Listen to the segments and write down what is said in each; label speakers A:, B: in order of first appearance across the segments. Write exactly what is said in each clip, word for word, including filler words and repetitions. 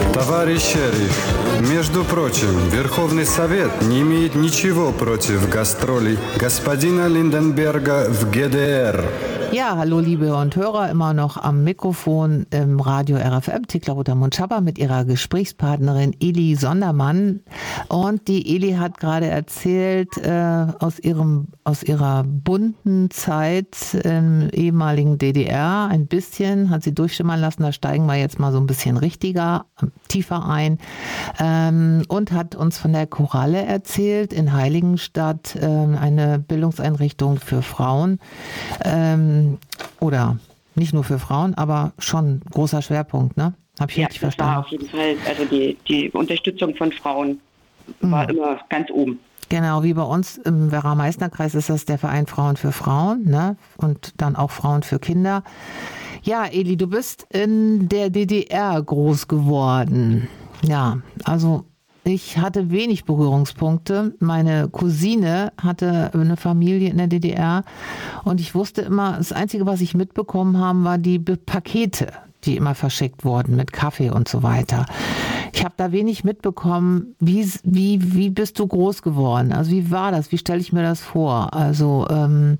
A: Товарищ шериф, между прочим, Верховный Совет не имеет ничего против гастролей господина Lindenberger в G D R.
B: Ja, hallo liebe und Hörer, immer noch am Mikrofon im Radio R F M, Thekla Rother-Mundschapper mit ihrer Gesprächspartnerin Eli Sondermann. Und die Eli hat gerade erzählt äh, aus ihrem aus ihrer bunten Zeit im ehemaligen D D R, ein bisschen, hat sie durchschimmern lassen, da steigen wir jetzt mal so ein bisschen richtiger, tiefer ein, ähm, und hat uns von der Koralle erzählt in Heiligenstadt, äh, eine Bildungseinrichtung für Frauen, ähm, oder nicht nur für Frauen, aber schon großer Schwerpunkt, ne? Hab ich
C: ja,
B: richtig
C: das
B: verstanden?
C: war auf jeden Fall, also die, die Unterstützung von Frauen war mhm. immer ganz oben.
B: Genau, wie bei uns im Werra-Meißner-Kreis ist das der Verein Frauen für Frauen, ne? Und dann auch Frauen für Kinder. Ja, Eli, du bist in der D D R groß geworden. Ja, also ich hatte wenig Berührungspunkte. Meine Cousine hatte eine Familie in der D D R und ich wusste immer, das Einzige, was ich mitbekommen habe, war die Be- Pakete, die immer verschickt wurden mit Kaffee und so weiter. Ich habe da wenig mitbekommen. Wie, wie, wie bist du groß geworden? Also wie war das? Wie stelle ich mir das vor? Also ähm,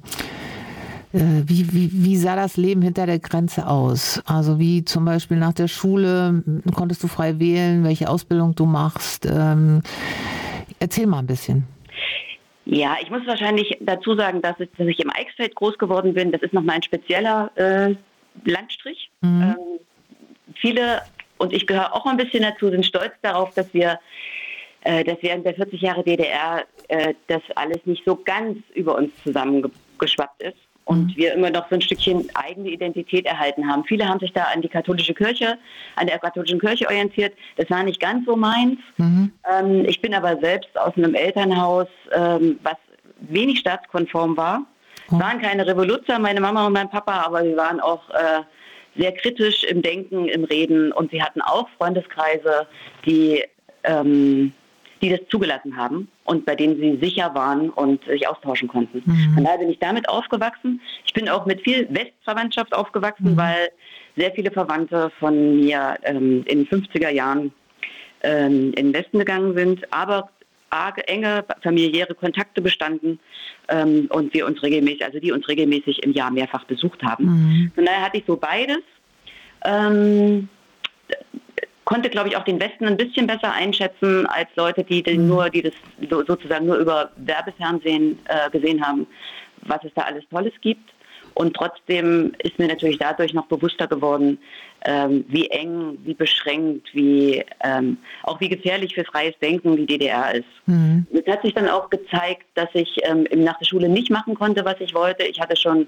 B: äh, wie, wie, wie sah das Leben hinter der Grenze aus? Also wie zum Beispiel nach der Schule, konntest du frei wählen, welche Ausbildung du machst? Ähm, erzähl mal ein bisschen.
C: Ja, ich muss wahrscheinlich dazu sagen, dass ich, dass ich im Eichsfeld groß geworden bin. Das ist nochmal ein spezieller äh, Landstrich. Mhm. Ähm, viele, und ich gehöre auch ein bisschen dazu, sind stolz darauf, dass wir, äh, dass während der vierzig Jahre D D R äh, das alles nicht so ganz über uns zusammengeschwappt ist. Und mhm. wir immer noch so ein Stückchen eigene Identität erhalten haben. Viele haben sich da an die katholische Kirche, an der katholischen Kirche orientiert. Das war nicht ganz so meins. Mhm. Ähm, ich bin aber selbst aus einem Elternhaus, ähm, was wenig staatskonform war. Mhm. Es waren keine Revoluzer, meine Mama und mein Papa, aber wir waren auch äh, sehr kritisch im Denken, im Reden. Und sie hatten auch Freundeskreise, die... Ähm, die das zugelassen haben und bei denen sie sicher waren und sich austauschen konnten. Mhm. Von daher bin ich damit aufgewachsen. Ich bin auch mit viel Westverwandtschaft aufgewachsen, mhm. weil sehr viele Verwandte von mir ähm, in den fünfziger Jahren ähm, in den Westen gegangen sind, aber arge, enge familiäre Kontakte bestanden ähm, und wir uns regelmäßig, also die uns regelmäßig im Jahr mehrfach besucht haben. Mhm. Von daher hatte ich so beides. Ähm, konnte, glaube ich, auch den Westen ein bisschen besser einschätzen als Leute, die den nur, die das so, sozusagen nur über Werbefernsehen äh, gesehen haben, was es da alles Tolles gibt. Und trotzdem ist mir natürlich dadurch noch bewusster geworden, ähm, wie eng, wie beschränkt, wie ähm, auch wie gefährlich für freies Denken die D D R ist. Mhm. Es hat sich dann auch gezeigt, dass ich ähm, nach der Schule nicht machen konnte, was ich wollte. Ich hatte schon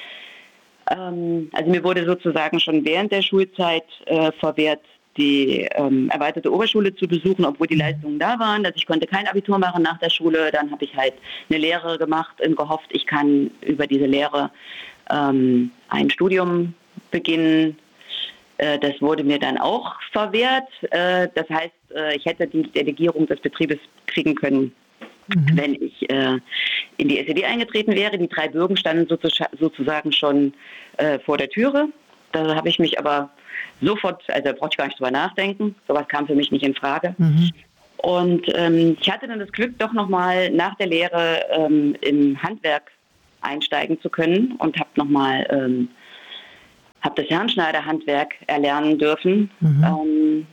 C: ähm, also mir wurde sozusagen schon während der Schulzeit äh, verwehrt, die ähm, erweiterte Oberschule zu besuchen, obwohl die Leistungen da waren. Also ich konnte kein Abitur machen nach der Schule. Dann habe ich halt eine Lehre gemacht und gehofft, ich kann über diese Lehre ähm, ein Studium beginnen. Äh, das wurde mir dann auch verwehrt. Äh, das heißt, äh, ich hätte die Delegierung des Betriebes kriegen können, mhm. wenn ich äh, in die S E D eingetreten wäre. Die drei Bürgen standen sozusagen schon äh, vor der Türe. Da habe ich mich aber sofort, also da brauchte ich gar nicht drüber nachdenken. Sowas kam für mich nicht in Frage. Mhm. Und ähm, ich hatte dann das Glück, doch nochmal nach der Lehre ähm, im Handwerk einsteigen zu können und habe nochmal ähm, hab das Herrenschneiderhandwerk erlernen dürfen. Mhm. Ähm,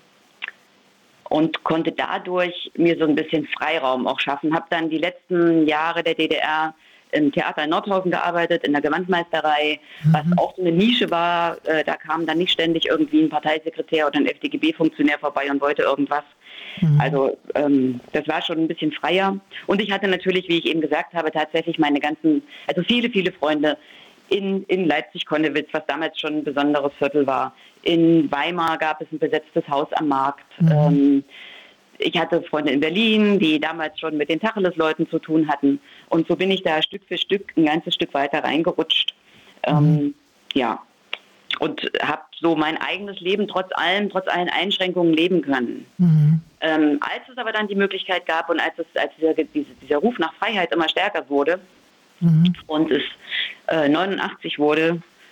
C: und konnte dadurch mir so ein bisschen Freiraum auch schaffen. Habe dann die letzten Jahre der D D R im Theater in Nordhausen gearbeitet, in der Gewandmeisterei, mhm. was auch so eine Nische war. Äh, da kam dann nicht ständig irgendwie ein Parteisekretär oder ein F D G B-Funktionär vorbei und wollte irgendwas. Mhm. Also ähm, das war schon ein bisschen freier. Und ich hatte natürlich, wie ich eben gesagt habe, tatsächlich meine ganzen, also viele, viele Freunde in, in Leipzig-Konnewitz, was damals schon ein besonderes Viertel war. In Weimar gab es ein besetztes Haus am Markt. Mhm. Ähm, Ich hatte Freunde in Berlin, die damals schon mit den Tacheles-Leuten zu tun hatten. Und so bin ich da Stück für Stück ein ganzes Stück weiter reingerutscht. Mhm. Ähm, ja. Und habe so mein eigenes Leben trotz allem, trotz allen Einschränkungen leben können. Mhm. Ähm, als es aber dann die Möglichkeit gab und als, es, als dieser, dieser Ruf nach Freiheit immer stärker wurde mhm. und es äh, neunundachtzig wurde,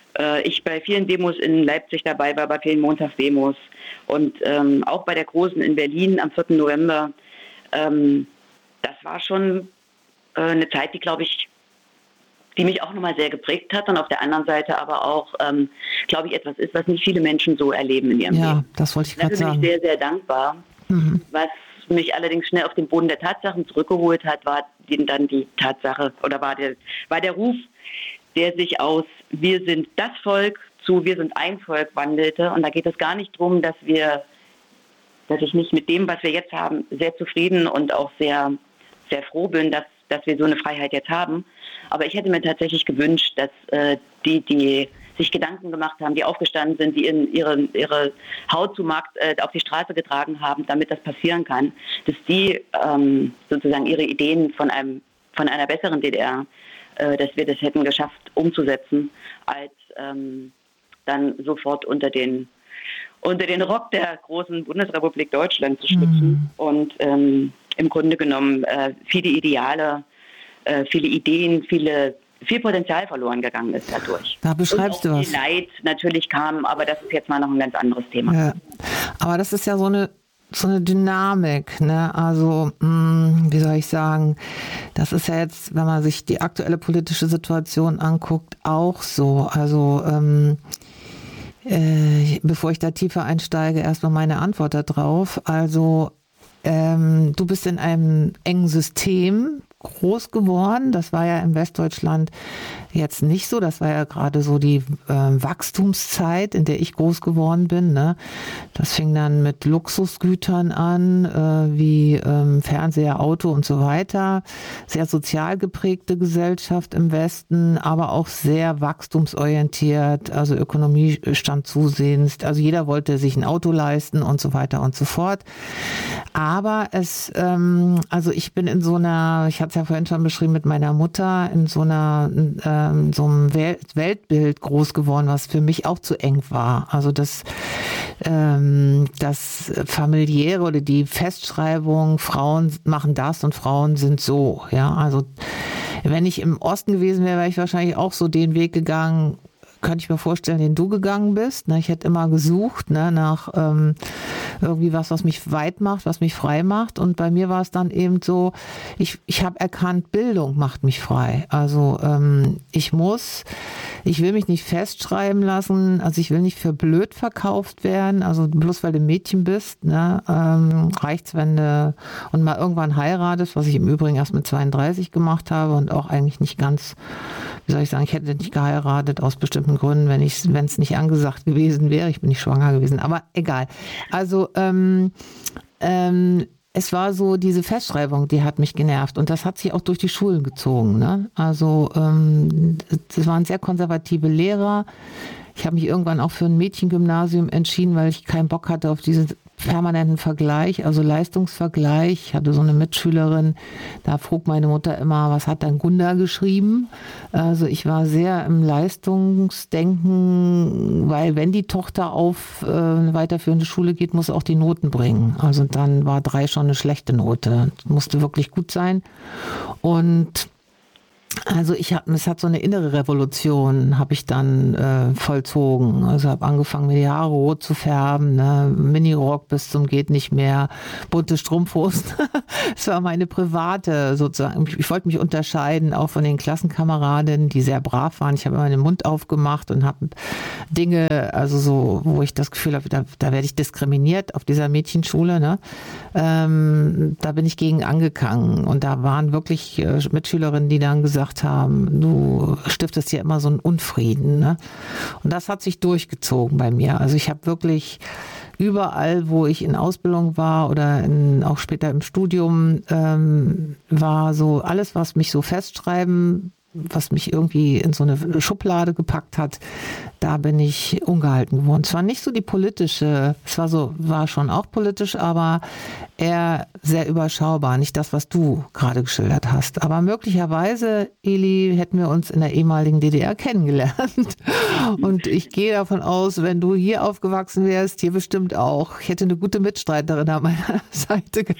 C: äh, ich bei vielen Demos in Leipzig dabei war, bei vielen Montagsdemos und ähm, auch bei der großen in Berlin am vierten November. Ähm, das war schon äh, eine Zeit, die, glaube ich, die mich auch nochmal sehr geprägt hat und auf der anderen Seite aber auch, ähm, glaube ich, etwas ist, was nicht viele Menschen so erleben in ihrem
B: ja,
C: Leben.
B: Das wollte ich gerade sagen.
C: Da bin ich sehr, sehr dankbar. Mhm. Was mich allerdings schnell auf den Boden der Tatsachen zurückgeholt hat, war dann die Tatsache oder war der, war der Ruf, der sich aus wir sind das Volk zu wir sind ein Volk wandelte. Und da geht es gar nicht darum, dass wir, dass ich nicht mit dem, was wir jetzt haben, sehr zufrieden und auch sehr, sehr froh bin, dass, dass wir so eine Freiheit jetzt haben. Aber ich hätte mir tatsächlich gewünscht, dass äh, die, die sich Gedanken gemacht haben, die aufgestanden sind, die in ihre, ihre Haut zu Markt äh, auf die Straße getragen haben, damit das passieren kann, dass die ähm, sozusagen ihre Ideen von einem von einer besseren D D R, äh, dass wir das hätten geschafft umzusetzen, als ähm, dann sofort unter den unter den Rock der großen Bundesrepublik Deutschland zu schlüpfen mhm. und ähm, im Grunde genommen äh, viele Ideale, äh, viele Ideen, viele viel Potenzial verloren gegangen ist dadurch.
B: Da beschreibst
C: und auch
B: du was.
C: Viel Leid natürlich kam, aber das ist jetzt mal noch ein ganz anderes Thema.
B: Ja. Aber das ist ja so eine so eine Dynamik, ne? Also mh, wie soll ich sagen, das ist ja jetzt, wenn man sich die aktuelle politische Situation anguckt, auch so. Also ähm, äh, bevor ich da tiefer einsteige, erstmal meine Antwort darauf. Also ähm, du bist in einem engen System groß geworden. Das war ja in Westdeutschland jetzt nicht so. Das war ja gerade so die äh, Wachstumszeit, in der ich groß geworden bin. Ne? Das fing dann mit Luxusgütern an, äh, wie ähm, Fernseher, Auto und so weiter. Sehr sozial geprägte Gesellschaft im Westen, aber auch sehr wachstumsorientiert. Also Ökonomie stand zusehends. Also jeder wollte sich ein Auto leisten und so weiter und so fort. Aber es, ähm, also ich bin in so einer, ich hatte es ja vorhin schon beschrieben, mit meiner Mutter in so einer, ähm, so einem Welt- Weltbild groß geworden, was für mich auch zu eng war. Also das, ähm, das familiäre oder die Festschreibung, Frauen machen das und Frauen sind so, ja. Also wenn ich im Osten gewesen wäre, wäre ich wahrscheinlich auch so den Weg gegangen, könnte ich mir vorstellen, den du gegangen bist. Ich hätte immer gesucht ne, nach ähm, irgendwie was, was mich weit macht, was mich frei macht. Und bei mir war es dann eben so, ich, ich habe erkannt, Bildung macht mich frei. Also ähm, ich muss, ich will mich nicht festschreiben lassen, also ich will nicht für blöd verkauft werden, also bloß weil du Mädchen bist, ne, ähm, reicht's, wenn du und mal irgendwann heiratest, was ich im Übrigen erst mit zweiunddreißig gemacht habe und auch eigentlich nicht ganz, wie soll ich sagen, ich hätte nicht geheiratet aus bestimmten Gründen, wenn ich, wenn es nicht angesagt gewesen wäre. Ich bin nicht schwanger gewesen, aber egal. Also ähm, ähm, es war so diese Festschreibung, die hat mich genervt und das hat sich auch durch die Schulen gezogen. Ne? Also ähm, das waren sehr konservative Lehrer. Ich habe mich irgendwann auch für ein Mädchengymnasium entschieden, weil ich keinen Bock hatte auf diese permanenten Vergleich, also Leistungsvergleich. Ich hatte so eine Mitschülerin, da frug meine Mutter immer, was hat dann Gunda geschrieben? Also ich war sehr im Leistungsdenken, weil wenn die Tochter auf äh, eine weiterführende Schule geht, muss auch die Noten bringen. Also dann war drei schon eine schlechte Note. Das musste wirklich gut sein. Und also ich habe, es hat so eine innere Revolution, habe ich dann äh, vollzogen. Also habe angefangen, mir die Haare rot zu färben, ne? Minirock bis zum geht nicht mehr, bunte Strumpfhosen. Das war meine private sozusagen. Ich, ich wollte mich unterscheiden, auch von den Klassenkameradinnen, die sehr brav waren. Ich habe immer den Mund aufgemacht und habe Dinge, also so, wo ich das Gefühl habe, da, da werde ich diskriminiert auf dieser Mädchenschule. Ne? Ähm, da bin ich gegen angegangen und da waren wirklich äh, Mitschülerinnen, die dann gesagt haben, du stiftest ja immer so einen Unfrieden. Ne? Und das hat sich durchgezogen bei mir. Also ich habe wirklich überall, wo ich in Ausbildung war oder in, auch später im Studium, ähm, war so alles, was mich so festschreiben, was mich irgendwie in so eine Schublade gepackt hat, da bin ich ungehalten geworden. Es war nicht so die politische, es war so, war schon auch politisch, aber eher sehr überschaubar. Nicht das, was du gerade geschildert hast. Aber möglicherweise, Eli, hätten wir uns in der ehemaligen D D R kennengelernt. Und ich gehe davon aus, wenn du hier aufgewachsen wärst, hier bestimmt auch. Ich hätte eine gute Mitstreiterin an meiner Seite gehabt.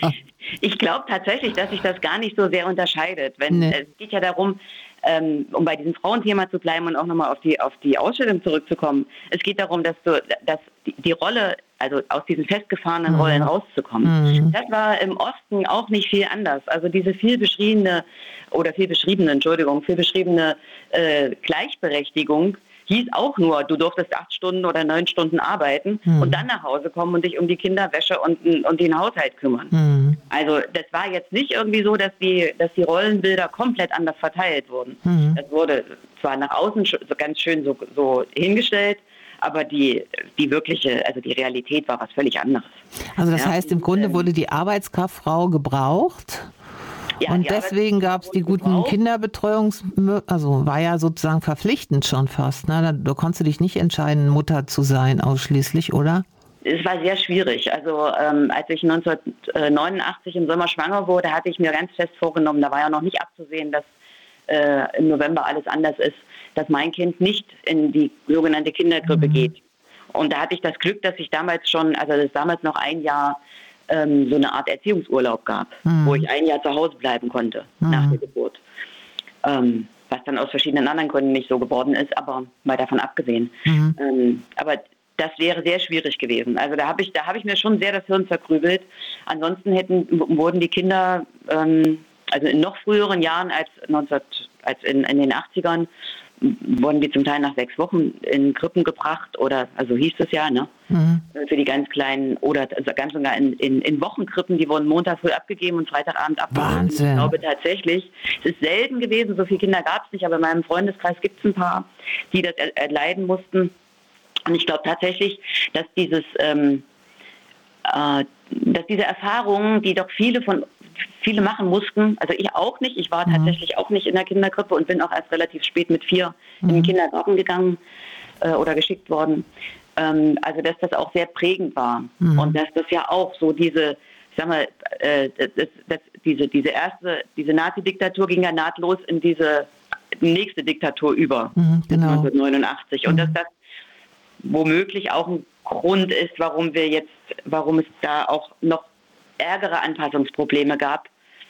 C: Ich glaube tatsächlich, dass sich das gar nicht so sehr unterscheidet. Wenn, nee. Es geht ja darum, ähm, um bei diesem Frauenthema zu bleiben und auch nochmal auf die, auf die Ausstellung zurückzukommen. Es geht darum, dass, du, dass die, die Rolle, also aus diesen festgefahrenen mhm. Rollen rauszukommen. Mhm. Das war im Osten auch nicht viel anders. Also diese viel beschriebene, oder viel beschriebene, Entschuldigung, viel beschriebene äh, Gleichberechtigung hieß auch nur, du durftest acht Stunden oder neun Stunden arbeiten mhm. und dann nach Hause kommen und dich um die Kinderwäsche und, und den Haushalt kümmern. Mhm. Also das war jetzt nicht irgendwie so, dass die, dass die Rollenbilder komplett anders verteilt wurden. Mhm. Das wurde zwar nach außen so ganz schön so, so hingestellt, aber die, die wirkliche, also die Realität war was völlig anderes.
B: Also das
C: ja?
B: heißt, im Grunde wurde die Arbeitskraftfrau gebraucht? Ja, und deswegen gab es die guten Kinderbetreuungs... Also war ja sozusagen verpflichtend schon fast. Ne? Da, da konntest du dich nicht entscheiden, Mutter zu sein ausschließlich, oder?
C: Es war sehr schwierig. Also ähm, als ich neunzehnhundertneunundachtzig im Sommer schwanger wurde, hatte ich mir ganz fest vorgenommen, da war ja noch nicht abzusehen, dass äh, im November alles anders ist, dass mein Kind nicht in die sogenannte Kinderkrippe mhm. geht. Und da hatte ich das Glück, dass ich damals schon, also das damals noch ein Jahr so eine Art Erziehungsurlaub gab, mhm. wo ich ein Jahr zu Hause bleiben konnte mhm. nach der Geburt. Ähm, was dann aus verschiedenen anderen Gründen nicht so geworden ist, aber mal davon abgesehen. Mhm. Ähm, aber das wäre sehr schwierig gewesen. Also da habe ich, da habe ich mir schon sehr das Hirn zerkrübelt. Ansonsten hätten, wurden die Kinder, ähm, also in noch früheren Jahren als, neunzehn, als in, in den achtzigern, wurden die zum Teil nach sechs Wochen in Krippen gebracht oder, also hieß es ja, ne? Mhm. Für die ganz Kleinen oder also ganz sogar in, in, in Wochenkrippen, die wurden Montag früh abgegeben und Freitagabend abgeholt.
B: Wahnsinn.
C: Ich glaube tatsächlich, es ist selten gewesen, so viele Kinder gab es nicht, aber in meinem Freundeskreis gibt es ein paar, die das erleiden mussten. Und ich glaube tatsächlich, dass dieses, ähm, äh, dass diese Erfahrungen, die doch viele von viele machen mussten, also ich auch nicht, ich war mhm. tatsächlich auch nicht in der Kinderkrippe und bin auch erst relativ spät mit vier mhm. in den Kindergarten gegangen äh, oder geschickt worden. Ähm, also dass das auch sehr prägend war mhm. und dass das ja auch so diese, ich sag mal, äh, das, das, diese, diese erste, diese Nazi-Diktatur ging ja nahtlos in diese nächste Diktatur über,
B: mhm, genau.
C: neunzehnhundertneunundachtzig. Und mhm. dass das womöglich auch ein Grund ist, warum wir jetzt, warum es da auch noch ärgere Anpassungsprobleme gab,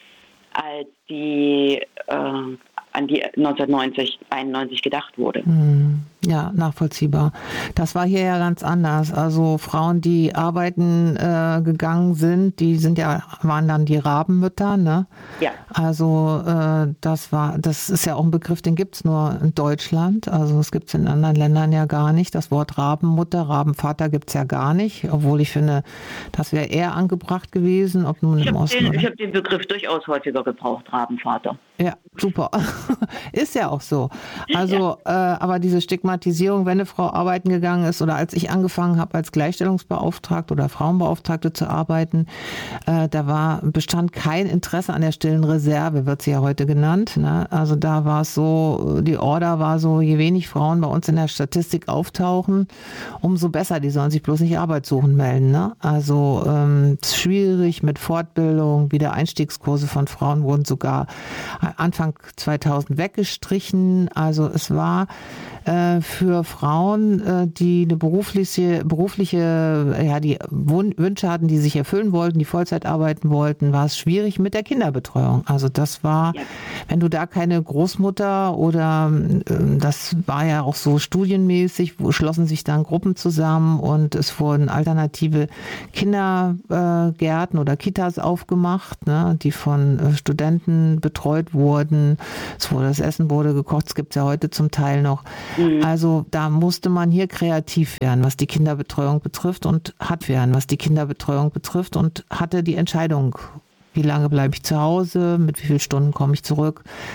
C: als die äh, an die neunzehnhundertneunzig, einundneunzig gedacht wurde.
B: Ja, nachvollziehbar. Das war hier ja ganz anders. Also Frauen, die arbeiten äh, gegangen sind, die sind ja, waren dann die Rabenmütter, ne?
C: Ja.
B: Also äh, das war, das ist ja auch ein Begriff, den gibt's nur in Deutschland. Also das gibt's in anderen Ländern ja gar nicht. Das Wort Rabenmutter, Rabenvater gibt's ja gar nicht, obwohl ich finde, das wäre eher angebracht gewesen, ob nun
C: ich
B: im Osten.
C: Den, ich habe den Begriff durchaus häufiger gebraucht, Rabenvater.
B: Ja, super. Ist ja auch so. Also, ja. äh, aber diese Stigmatisierung, wenn eine Frau arbeiten gegangen ist oder als ich angefangen habe als Gleichstellungsbeauftragte oder Frauenbeauftragte zu arbeiten, äh, da war bestand kein Interesse an der stillen Reserve, wird sie ja heute genannt. Ne? Also da war es so, die Order war so, je wenig Frauen bei uns in der Statistik auftauchen, umso besser. Die sollen sich bloß nicht Arbeit suchen melden. Ne? Also ähm, es ist schwierig mit Fortbildung, Wiedereinstiegskurse von Frauen wurden sogar Anfang zweitausend weggestrichen. Also es war äh, für Frauen, äh, die eine berufliche, berufliche, ja, die Wünsche hatten, die sich erfüllen wollten, die Vollzeit arbeiten wollten, war es schwierig mit der Kinderbetreuung. Also das war, ja. wenn du da keine Großmutter oder äh, das war ja auch so studienmäßig, wo schlossen sich dann Gruppen zusammen und es wurden alternative Kindergärten äh, oder Kitas aufgemacht, ne, die von äh, Studenten betreut wurden. Es wurde, das Essen wurde gekocht, es gibt es ja heute zum Teil noch. Mhm. Also da musste man hier kreativ werden, was die Kinderbetreuung betrifft und hat werden, was die Kinderbetreuung betrifft und hatte die Entscheidung, wie lange bleibe ich zu Hause, mit wie vielen Stunden komme ich zurück.